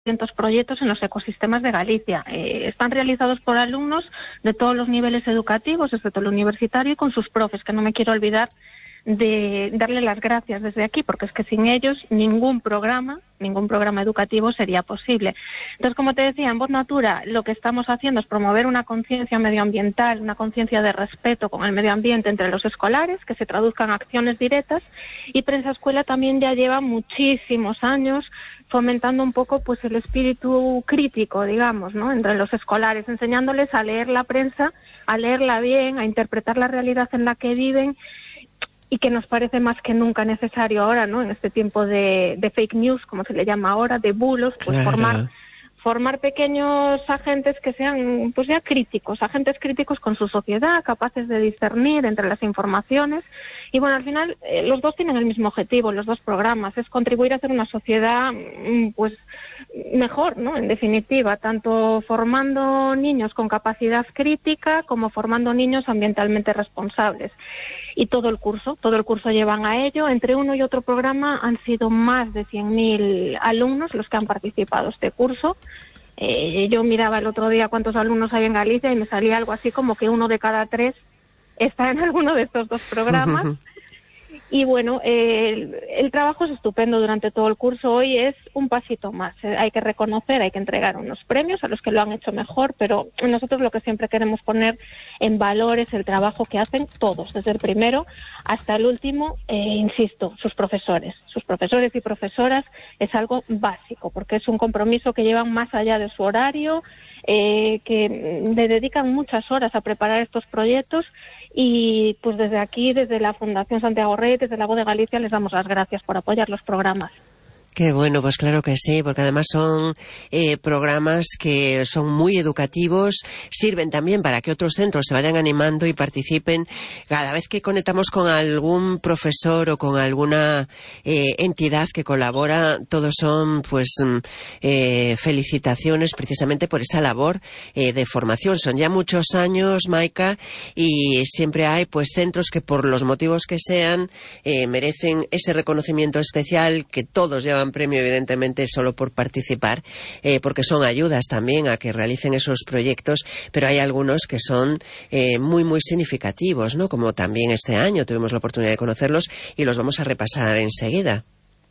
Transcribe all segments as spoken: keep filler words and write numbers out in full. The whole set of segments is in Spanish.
proyectos en los ecosistemas de Galicia. Eh, están realizados por alumnos de todos los niveles educativos, excepto el universitario, y con sus profes, que no me quiero olvidar de darle las gracias desde aquí, porque es que sin ellos ningún programa, ningún programa educativo sería posible. Entonces, como te decía, en Voz Natura lo que estamos haciendo es promover una conciencia medioambiental, una conciencia de respeto con el medio ambiente entre los escolares, que se traduzcan en acciones directas, y Prensa Escuela también ya lleva muchísimos años fomentando un poco pues el espíritu crítico, digamos, ¿no?, entre los escolares, enseñándoles a leer la prensa, a leerla bien, a interpretar la realidad en la que viven, y que nos parece más que nunca necesario ahora, ¿no?, en este tiempo de, de fake news, como se le llama ahora, de bulos, pues claro. formar formar pequeños agentes que sean pues ya críticos, agentes críticos con su sociedad, capaces de discernir entre las informaciones. Y bueno, al final eh, los dos tienen el mismo objetivo, los dos programas, es contribuir a hacer una sociedad pues mejor, ¿no?, en definitiva, tanto formando niños con capacidad crítica como formando niños ambientalmente responsables. Y todo el curso, todo el curso llevan a ello. Entre uno y otro programa han sido más de cien mil alumnos los que han participado este curso. Eh, yo miraba el otro día cuántos alumnos hay en Galicia y me salía algo así como que uno de cada tres está en alguno de estos dos programas. Y bueno, eh, el, el trabajo es estupendo durante todo el curso. Hoy es un pasito más. Eh, hay que reconocer, hay que entregar unos premios a los que lo han hecho mejor, pero nosotros lo que siempre queremos poner en valor es el trabajo que hacen todos, desde el primero hasta el último, eh, insisto, sus profesores. Sus profesores y profesoras es algo básico, porque es un compromiso que llevan más allá de su horario, eh, que le dedican muchas horas a preparar estos proyectos. Y pues desde aquí, desde la Fundación Santiago Rey, desde la Voz de Galicia, les damos las gracias por apoyar los programas. Qué bueno, pues claro que sí, porque además son eh, programas que son muy educativos, sirven también para que otros centros se vayan animando y participen. Cada vez que conectamos con algún profesor o con alguna eh, entidad que colabora, todos son pues eh, felicitaciones precisamente por esa labor eh, de formación. Son ya muchos años, Maika, y siempre hay pues centros que por los motivos que sean eh, merecen ese reconocimiento especial, que todos llevan premio evidentemente solo por participar, eh, porque son ayudas también a que realicen esos proyectos, pero hay algunos que son eh, muy muy significativos, ¿no?, como también este año tuvimos la oportunidad de conocerlos y los vamos a repasar enseguida.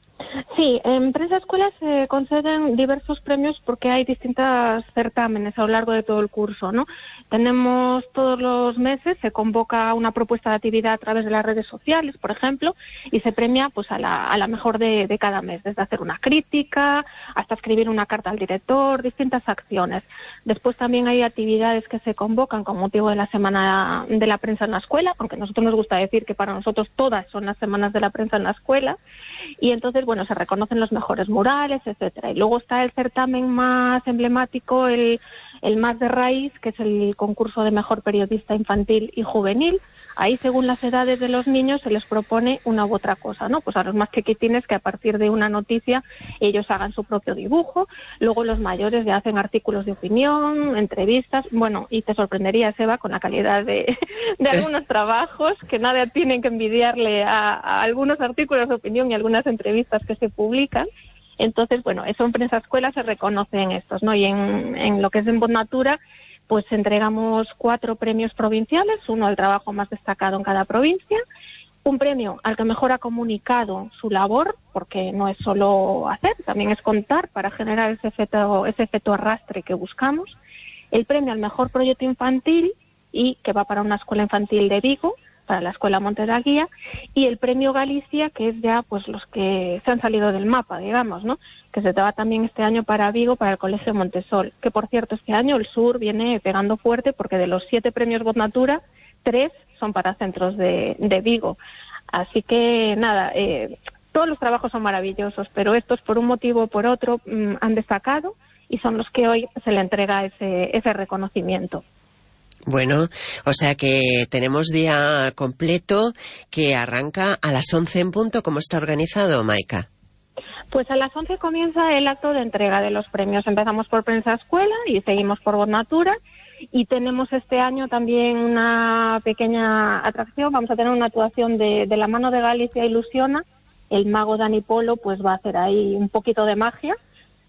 Sí, en Prensa Escuela se conceden diversos premios porque hay distintos certámenes a lo largo de todo el curso, ¿no? Tenemos todos los meses, se convoca una propuesta de actividad a través de las redes sociales, por ejemplo, y se premia pues a la, a la mejor de, de cada mes, desde hacer una crítica hasta escribir una carta al director, distintas acciones. Después también hay actividades que se convocan con motivo de la Semana de la Prensa en la Escuela, aunque a nosotros nos gusta decir que para nosotros todas son las Semanas de la Prensa en la Escuela, y entonces, bueno, se reconocen los mejores murales, etcétera. Y luego está el certamen más emblemático, el, el más de raíz, que es el concurso de mejor periodista infantil y juvenil. Ahí, según las edades de los niños, se les propone una u otra cosa, ¿no? Pues a los más chiquitines, que a partir de una noticia ellos hagan su propio dibujo. Luego los mayores ya hacen artículos de opinión, entrevistas. Bueno, y te sorprendería, Seba, con la calidad de, de algunos trabajos, que nada tienen que envidiarle a, a algunos artículos de opinión y algunas entrevistas que se publican. Entonces, bueno, eso en Prensa Escuela se reconoce en estos, ¿no? Y en, en lo que es en Voz Natura, pues entregamos cuatro premios provinciales, uno al trabajo más destacado en cada provincia, un premio al que mejor ha comunicado su labor, porque no es solo hacer, también es contar para generar ese efecto, ese efecto arrastre que buscamos, el premio al mejor proyecto infantil, y que va para una escuela infantil de Vigo, para la Escuela Monte da Guía, y el premio Galicia, que es ya pues los que se han salido del mapa, digamos, ¿no?, que se va también este año para Vigo, para el Colegio Montesol, que por cierto este año el sur viene pegando fuerte, porque de los siete premios Voz Natura, tres son para centros de, de Vigo. Así que nada, eh, todos los trabajos son maravillosos, pero estos por un motivo o por otro mmm, han destacado, y son los que hoy se le entrega ese, ese reconocimiento. Bueno, o sea que tenemos día completo que arranca a las once en punto. ¿Cómo está organizado, Maika? Pues a las once comienza el acto de entrega de los premios. Empezamos por Prensa Escuela y seguimos por Voz Natura. Y tenemos este año también una pequeña atracción. Vamos a tener una actuación de, de la mano de Galicia Ilusiona. El mago Dani Polo pues va a hacer ahí un poquito de magia.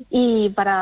y para